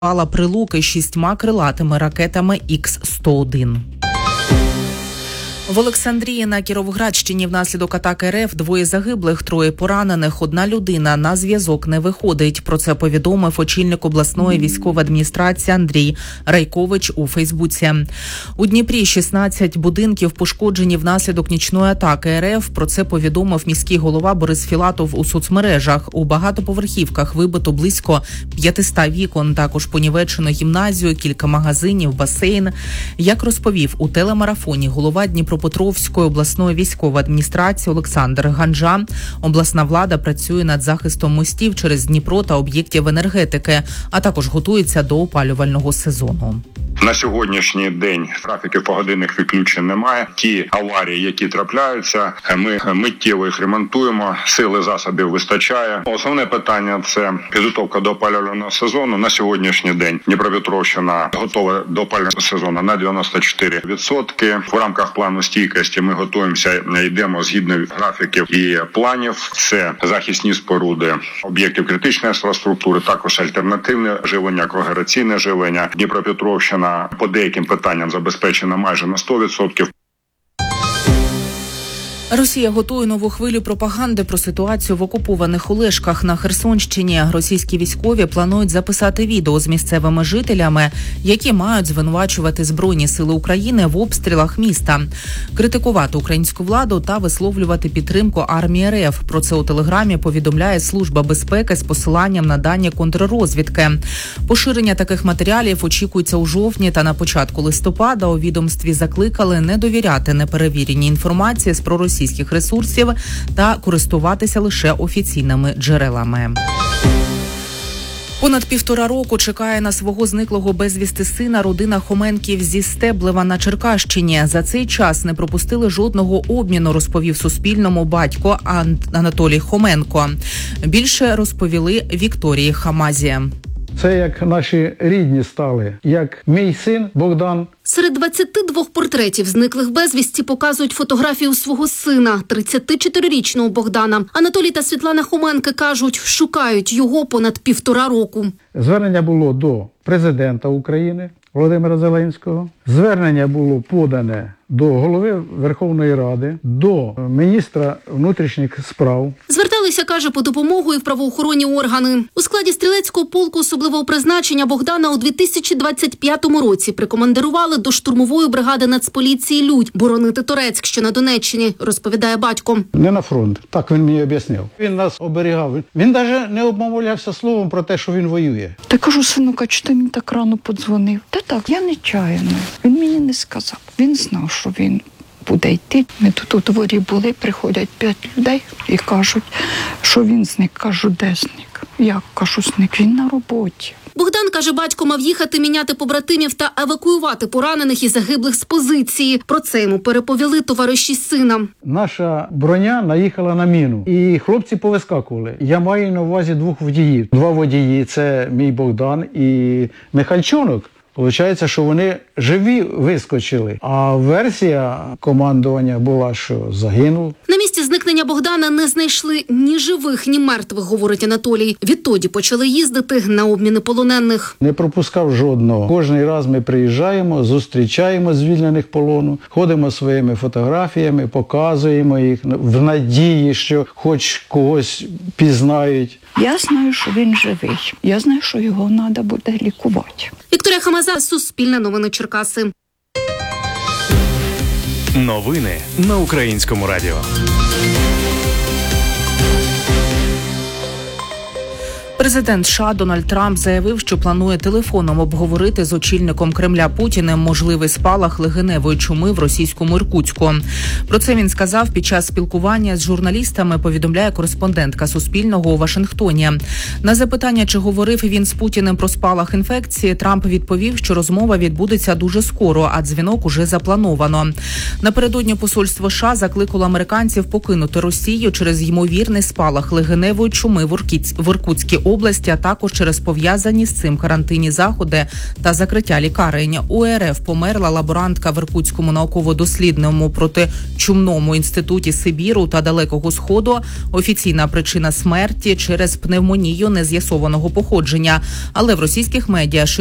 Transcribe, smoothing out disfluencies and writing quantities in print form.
Прилуки 6 крилатими ракетами Х-101. В Олександрії на Кіровоградщині внаслідок атаки РФ 2 загиблих, 3 поранених, 1 людина на зв'язок не виходить. Про це повідомив очільник обласної військової адміністрації Андрій Райкович у Фейсбуці. У Дніпрі 16 будинків пошкоджені внаслідок нічної атаки РФ. Про це повідомив міський голова Борис Філатов у соцмережах. У багатоповерхівках вибито близько 500 вікон. Також понівечено гімназію, кілька магазинів, басейн. Як розповів у телемарафоні голова Дніпропетровської обласної військової адміністрації Олександр Ганжа, обласна влада працює над захистом мостів через Дніпро та об'єктів енергетики, а також готується до опалювального сезону. На сьогоднішній день графіків погодинних відключень немає. Ті аварії, які трапляються, ми миттєво їх ремонтуємо, сили засобів вистачає. Основне питання – це підготовка до опалювального сезону. На сьогоднішній день Дніпропетровщина готова до опалювального сезону на 94%. В рамках плану стійкості ми готуємося, йдемо згідно графіків і планів. Це захисні споруди об'єктів критичної інфраструктури, також альтернативне живлення, когенераційне живлення. Дніпропетровщина по деяким питанням забезпечена майже на 100%. Росія готує нову хвилю пропаганди про ситуацію в окупованих Олешках на Херсонщині. Російські військові планують записати відео з місцевими жителями, які мають звинувачувати Збройні сили України в обстрілах міста, критикувати українську владу та висловлювати підтримку армії РФ. Про це у Телеграмі повідомляє Служба безпеки з посиланням на дані контррозвідки. Поширення таких матеріалів очікується у жовтні та на початку листопада. У відомстві закликали не довіряти неперевіреній інформації з проросійських ресурсів та користуватися лише офіційними джерелами. Понад 1,5 року чекає на свого зниклого безвісти сина родина Хоменків зі Стеблева на Черкащині. За цей час не пропустили жодного обміну, розповів Суспільному батько Анатолій Хоменко. Більше розповіли Вікторії Хамазі. Це як наші рідні стали, як мій син Богдан. Серед 22 портретів зниклих безвісті показують фотографію свого сина, 34-річного Богдана. Анатолій та Світлана Хоменки кажуть, шукають його понад 1,5 року. Звернення було до президента України Володимира Зеленського. Звернення було подане до голови Верховної Ради, до міністра внутрішніх справ. Зверталися, каже, по допомогу і в правоохоронні органи. У складі стрілецького полку особливого призначення Богдана у 2025 році прикомандирували до штурмової бригади Нацполіції «Людь» боронити Торецьк, що на Донеччині, розповідає батько. Не на фронт, так він мені об'яснив. Він нас оберігав. Він навіть не обмовлявся словом про те, що він воює. Та кажу, синука, чи ти мені так рано подзвонив? Та так, я нечаянно. Він мені не сказав. Він знав, що він буде йти. Ми тут у дворі були, приходять 5 людей і кажуть, що він зник. Кажу, де зник? Як? Кажу, зник, він на роботі. Богдан, каже, батько мав їхати міняти побратимів та евакуювати поранених і загиблих з позиції. Про це йому переповіли товариші сина. Наша броня наїхала на міну, і хлопці повискакували. Я маю на увазі 2 водіїв. 2 водії – це мій Богдан і Михальчонок. Получається, що вони живі вискочили. А версія командування була, що загинув. На місці зникнення Богдана не знайшли ні живих, ні мертвих, говорить Анатолій. Відтоді почали їздити на обміни полонених. Не пропускав жодного. Кожний раз ми приїжджаємо, зустрічаємо звільнених полону, ходимо своїми фотографіями, показуємо їх в надії, що хоч когось пізнають. Я знаю, що він живий. Я знаю, що його треба буде лікувати. Вікторія Хамаза, Суспільне новини Черкаси. Новини на Українському радіо. Президент США Дональд Трамп заявив, що планує телефоном обговорити з очільником Кремля Путіним можливий спалах легеневої чуми в російському Іркутську. Про це він сказав під час спілкування з журналістами, повідомляє кореспондентка Суспільного у Вашингтоні. На запитання, чи говорив він з Путіним про спалах інфекції, Трамп відповів, що розмова відбудеться дуже скоро, а дзвінок уже заплановано. Напередодні посольство США закликало американців покинути Росію через ймовірний спалах легеневої чуми в Іркутській області, а також через пов'язані з цим карантинні заходи та закриття лікарень. У РФ померла лаборантка в Іркутському науково-дослідному протичумному інституті Сибіру та Далекого Сходу. Офіційна причина смерті через пневмонію нез'ясованого походження. Але в російських медіа